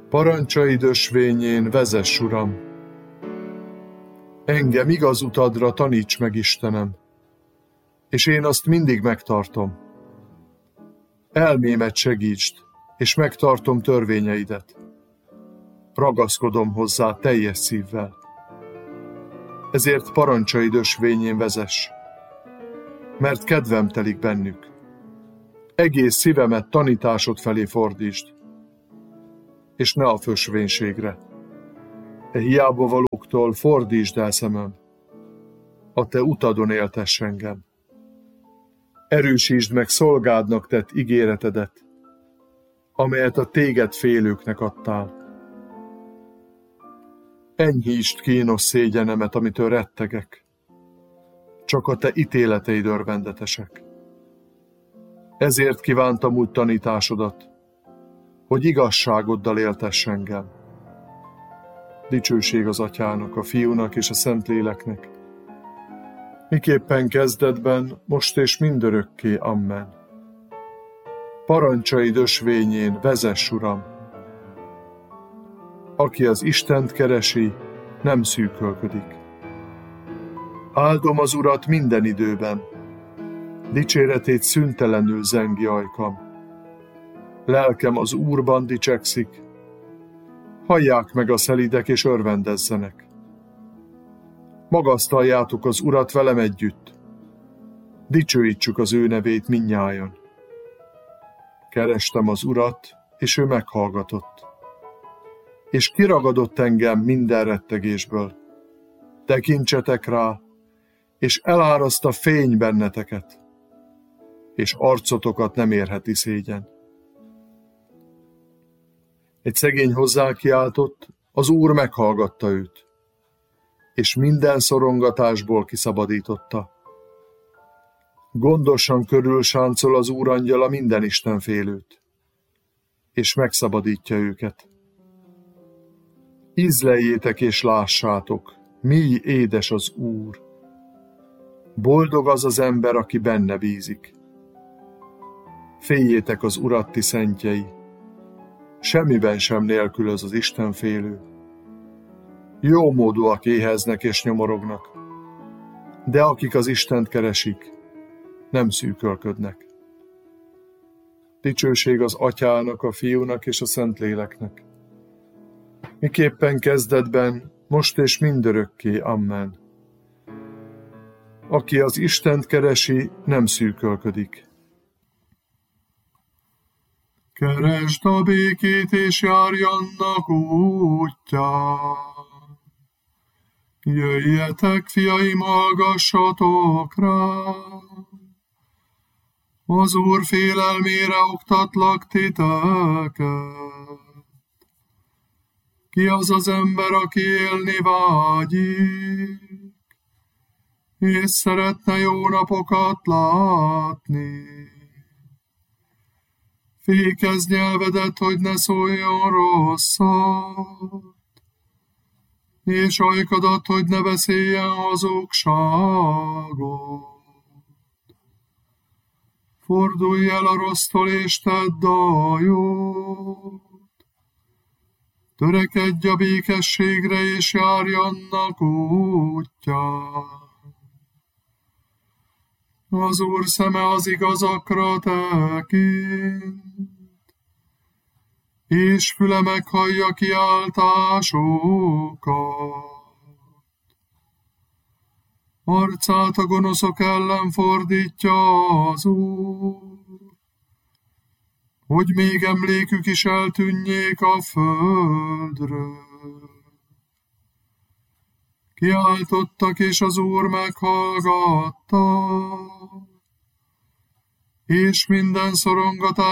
Parancsaid ösvényén vezess, Uram! Engem igaz utadra taníts meg, Istenem, és én azt mindig megtartom. Elmémet segítsd, és megtartom törvényeidet. Ragaszkodom hozzá teljes szívvel. Ezért parancsaid ösvényén vezess, mert kedvem telik bennük. Egész szívemet tanításod felé fordítsd, és ne a fösvénységre. Hiába valóktól fordítsd el szemem, a te utadon éltess engem. Erősítsd meg szolgádnak tett ígéretedet, amelyet a téged félőknek adtál. Enyhítsd kínos szégyenemet, amitől rettegek. Csak a te ítéleteid örvendetesek. Ezért kívántam úgy tanításodat, hogy igazságoddal éltess engem. Dicsőség az Atyának, a Fiúnak és a Szentléleknek, miképpen kezdetben, most és mindörökké. Amen. Parancsaid ösvényén vezess, Uram! Aki az Istent keresi, nem szűkölködik. Áldom az Urat minden időben, dicséretét szüntelenül zengi ajkam. Lelkem az Úrban dicsekszik, hallják meg a szelídek és örvendezzenek. Magasztaljátok az Urat velem együtt, dicsőítsük az ő nevét mindnyájan. Kerestem az Urat, és ő meghallgatott, és kiragadott engem minden rettegésből. Tekintsetek rá, és eláraszt a fény benneteket, és arcotokat nem érheti szégyen. Egy szegény hozzákiáltott, az Úr meghallgatta őt, és minden szorongatásból kiszabadította. Gondosan körülsáncol az Úr angyala minden istenfélőt, és megszabadítja őket. Ízleljétek és lássátok, mi édes az Úr. Boldog az az ember, aki benne bízik. Féljétek az Urat, ti szentjei, semmiben sem nélkülöz az istenfélő. Jómódúak éheznek és nyomorognak, de akik az Istent keresik, nem szűkölködnek. Dicsőség az Atyának, a Fiúnak és a Szentléleknek, miképpen kezdetben, most és mindörökké. Amen. Aki az Istent keresi, nem szűkölködik. Keresd a békét, és járj annak útján. Jöjjetek, fiaim, hallgassatok rám. Az Úr félelmére oktatlak titeket. Ki az az ember, aki élni vágyik, és szeretne jó napokat látni? Fékezd nyelvedet, hogy ne szóljon rosszat, és ajkadat, hogy ne beszéljen hazugságot. Fordulj el a rossztól, és tedd a jót. Törekedj a békességre, és járj annak útján. Az Úr szeme az igazakra tekint, és füle meghallja kiáltásokat. Arcát a gonoszok ellen fordítja az Úr, hogy még emlékük is eltűnjék a földről. Kiáltottak, és az Úr meghallgatta, és minden szorongatás